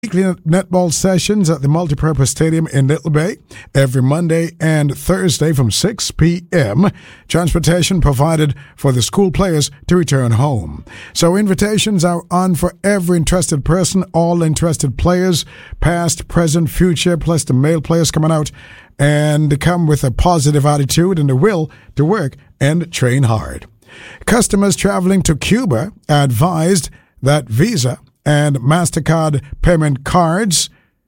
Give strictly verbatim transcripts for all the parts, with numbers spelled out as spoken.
Weekly netball sessions at the Multipurpose Stadium in Little Bay every Monday and Thursday from six p.m. Transportation provided for the school players to return home. So invitations are on for every interested person, all interested players, past, present, future, plus the male players coming out and come with a positive attitude and the will to work and train hard. Customers traveling to Cuba are advised that Visa and MasterCard payment cards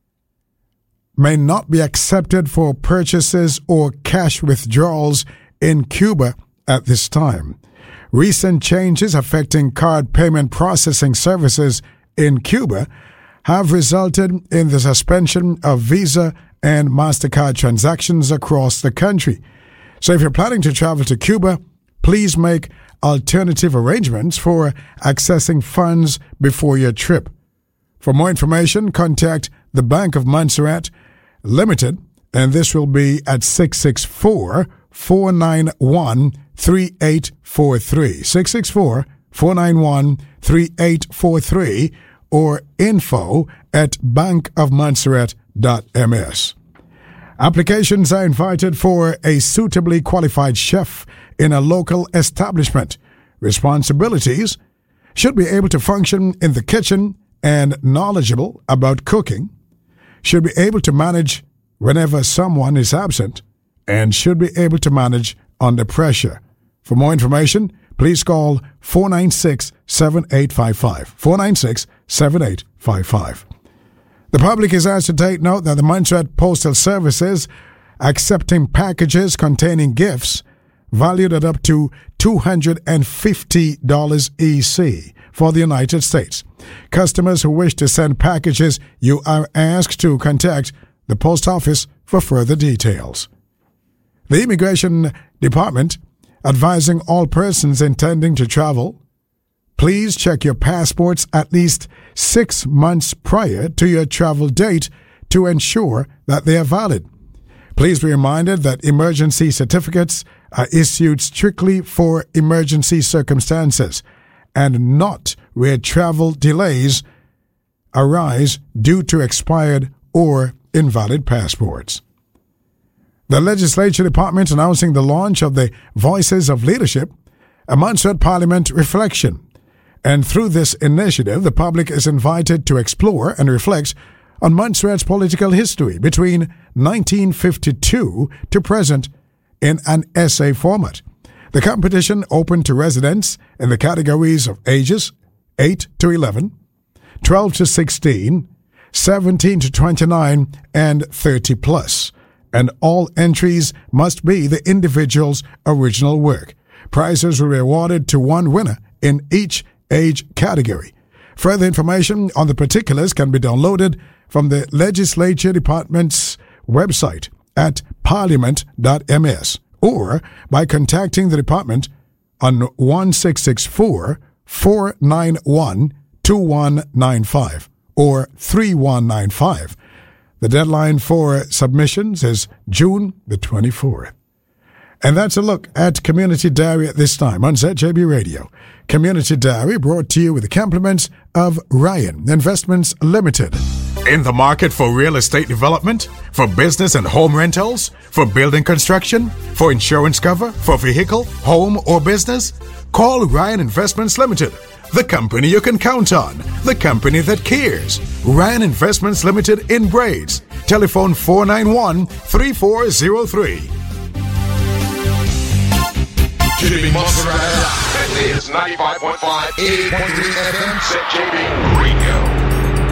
may not be accepted for purchases or cash withdrawals in Cuba at this time. Recent changes affecting card payment processing services in Cuba have resulted in the suspension of Visa and MasterCard transactions across the country. So if you're planning to travel to Cuba, please make alternative arrangements for accessing funds before your trip. For more information, contact the Bank of Montserrat Limited, and this will be at six six four, four nine one, three eight four three, six six four, four nine one, three eight four three, or info at bank of montserrat dot m s. Applications are invited for a suitably qualified chef in a local establishment. Responsibilities: should be able to function in the kitchen and knowledgeable about cooking, should be able to manage whenever someone is absent, and should be able to manage under pressure. For more information, please call four nine six, seven eight five five, four nine six, seven eight five five. The public is asked to take note that the Montserrat Postal Services accepting packages containing gifts valued at up to two hundred fifty dollars E C for the United States. Customers who wish to send packages, you are asked to contact the post office for further details. The Immigration Department advising all persons intending to travel, please check your passports at least six months prior to your travel date to ensure that they are valid. Please be reminded that emergency certificates are issued strictly for emergency circumstances and not where travel delays arise due to expired or invalid passports. The Legislature Department announcing the launch of the Voices of Leadership, a Montserrat Parliament reflection. And through this initiative, the public is invited to explore and reflect on Montserrat's political history between nineteen fifty-two to present in an essay format. The competition open to residents in the categories of ages eight to eleven, twelve to sixteen, seventeen to twenty-nine, and thirty plus. And all entries must be the individual's original work. Prizes will be awarded to one winner in each age category. Further information on the particulars can be downloaded from the Legislature Department's website at parliament dot m s or by contacting the department on one six six four, four nine one, two one nine five or three one nine five. The deadline for submissions is June the twenty-fourth. And that's a look at Community Diary at this time on Z J B Radio. Community Diary brought to you with the compliments of Ryan Investments Limited. In the market for real estate development, for business and home rentals, for building construction, for insurance cover, for vehicle, home, or business? Call Ryan Investments Limited, the company you can count on, the company that cares. Ryan Investments Limited in Braids. Telephone four nine one, three four zero three. Jimmy Montserrat. This is ninety-five point five, eighty point three F M, Z J B Radio.